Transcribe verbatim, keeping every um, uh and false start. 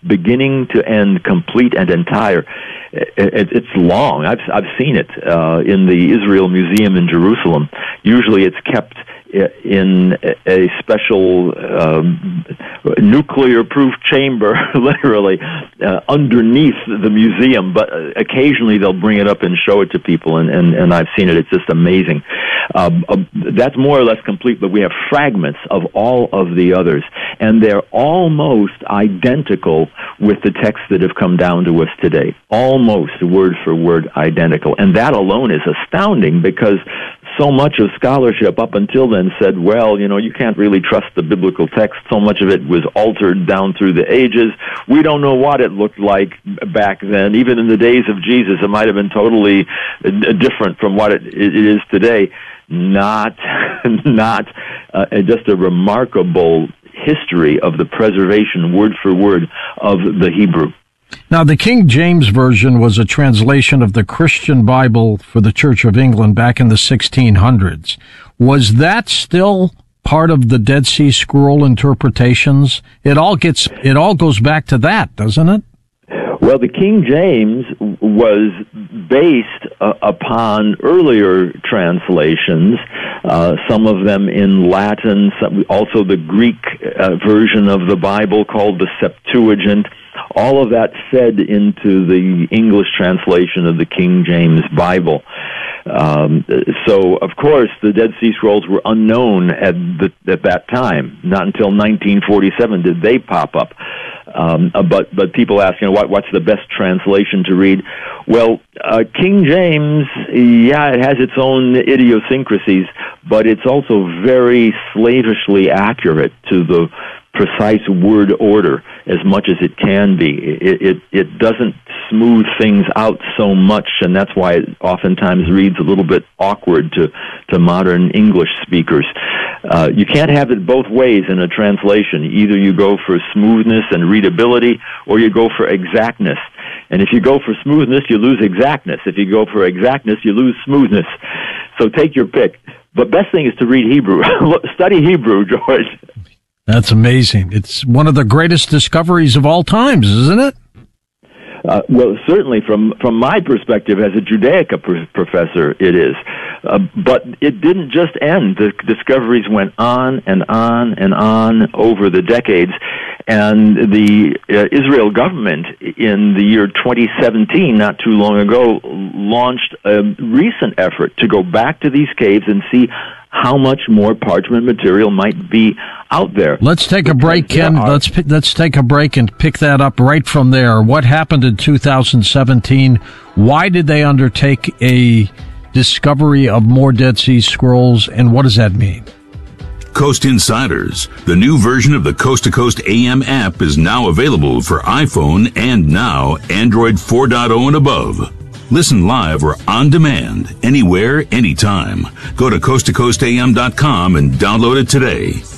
beginning to end, complete and entire. It, it's long. I've I've seen it uh, in the Israel Museum in Jerusalem. Usually, it's kept in a special um, nuclear-proof chamber, literally, uh, underneath the museum, but occasionally they'll bring it up and show it to people, and, and, and I've seen it. It's just amazing. Um, uh, that's more or less complete, but we have fragments of all of the others, and they're almost identical with the texts that have come down to us today. Almost word for word identical. And that alone is astounding, because so much of scholarship up until then said, well, you know, you can't really trust the biblical text. So much of it was altered down through the ages. We don't know what it looked like back then. Even in the days of Jesus, it might have been totally different from what it, it is today. Not, not uh, just a remarkable history of the preservation, word for word, of the Hebrew. Now, the King James Version was a translation of the Christian Bible for the Church of England back in the sixteen hundreds. Was that still part of the Dead Sea Scroll interpretations? It all gets, it all goes back to that, doesn't it? Well, the King James was based uh, upon earlier translations, uh, some of them in Latin, some, also the Greek uh, version of the Bible called the Septuagint. All of that fed into the English translation of the King James Bible. Um, so, of course, the Dead Sea Scrolls were unknown at, the, at that time. Not until nineteen forty-seven did they pop up. Um, but but people ask, you know, what, what's the best translation to read? Well, uh, King James, yeah, it has its own idiosyncrasies, but it's also very slavishly accurate to the precise word order as much as it can be. It, it it doesn't smooth things out so much, and that's why it oftentimes reads a little bit awkward to, to modern English speakers. Uh, you can't have it both ways in a translation. Either you go for smoothness and readability, or you go for exactness. And if you go for smoothness, you lose exactness. If you go for exactness, you lose smoothness. So take your pick. But best thing is to read Hebrew. Study Hebrew, George. That's amazing. It's one of the greatest discoveries of all times, isn't it? Uh, well, certainly from, from my perspective as a Judaica pr- professor, it is. Uh, but it didn't just end. The discoveries went on and on and on over the decades. And the uh, Israel government in the year twenty seventeen, not too long ago, launched a recent effort to go back to these caves and see how much more parchment material might be out there. Let's take a break, Ken. Are, let's let's take a break and pick that up right from there. What happened in two thousand seventeen? Why did they undertake a discovery of more Dead Sea Scrolls, and what does that mean? Coast Insiders, the new version of the Coast to Coast A M app, is now available for iPhone and now Android four point oh and above. Listen live or on demand, anywhere, anytime. Go to coast to coast a m dot com and download it today.